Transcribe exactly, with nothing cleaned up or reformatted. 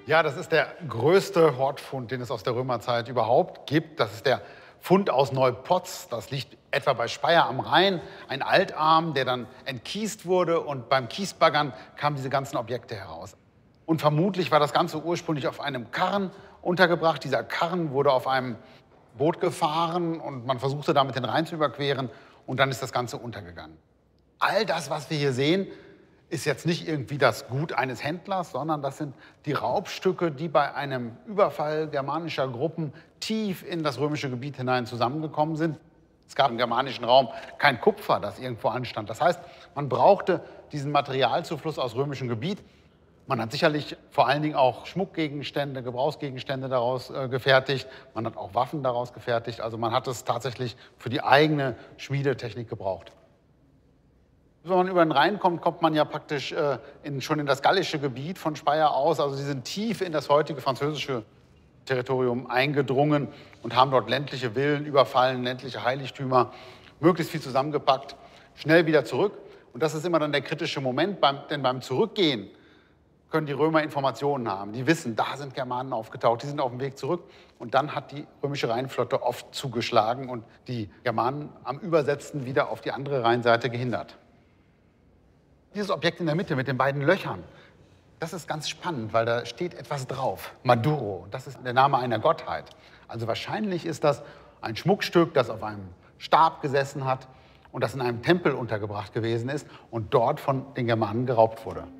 Ja, das ist der größte Hortfund, den es aus der Römerzeit überhaupt gibt. Das ist der Fund aus Neupotz. Das liegt etwa bei Speyer am Rhein. Ein Altarm, der dann entkiest wurde. Und beim Kiesbaggern kamen diese ganzen Objekte heraus. Und vermutlich war das Ganze ursprünglich auf einem Karren untergebracht. Dieser Karren wurde auf einem Boot gefahren und man versuchte damit den Rhein zu überqueren. Und dann ist das Ganze untergegangen. All das, was wir hier sehen, ist jetzt nicht irgendwie das Gut eines Händlers, sondern das sind die Raubstücke, die bei einem Überfall germanischer Gruppen tief in das römische Gebiet hinein zusammengekommen sind. Es gab im germanischen Raum kein Kupfer, das irgendwo anstand. Das heißt, man brauchte diesen Materialzufluss aus römischem Gebiet. Man hat sicherlich vor allen Dingen auch Schmuckgegenstände, Gebrauchsgegenstände daraus äh, gefertigt. Man hat auch Waffen daraus gefertigt. Also man hat es tatsächlich für die eigene Schmiedetechnik gebraucht. Wenn man über den Rhein kommt, kommt man ja praktisch äh, in, schon in das gallische Gebiet von Speyer aus. Also sie sind tief in das heutige französische Territorium eingedrungen und haben dort ländliche Villen überfallen, ländliche Heiligtümer, möglichst viel zusammengepackt, schnell wieder zurück. Und das ist immer dann der kritische Moment, beim, denn beim Zurückgehen können die Römer Informationen haben. Die wissen, da sind Germanen aufgetaucht, die sind auf dem Weg zurück. Und dann hat die römische Rheinflotte oft zugeschlagen und die Germanen am Übersetzen wieder auf die andere Rheinseite gehindert. Dieses Objekt in der Mitte mit den beiden Löchern, das ist ganz spannend, weil da steht etwas drauf. Maduro, das ist der Name einer Gottheit. Also wahrscheinlich ist das ein Schmuckstück, das auf einem Stab gesessen hat und das in einem Tempel untergebracht gewesen ist und dort von den Germanen geraubt wurde.